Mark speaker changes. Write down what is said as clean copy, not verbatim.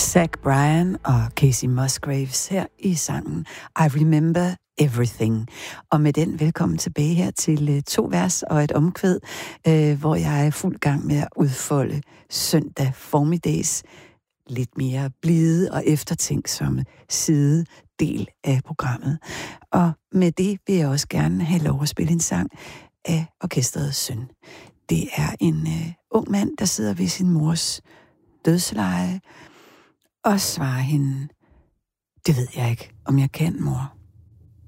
Speaker 1: Zach Bryan og Casey Musgraves her i sangen I Remember Everything. Og med den velkommen tilbage her til 2 vers og et omkvæd, hvor jeg er fuld gang med at udfolde søndag formiddags lidt mere blide og eftertænksomme sidedel af programmet. Og med det vil jeg også gerne have lov at spille en sang af orkestrets søn. Det er en ung mand, der sidder ved sin mors dødsleje og svarer hende: det ved jeg ikke, om jeg kan, mor.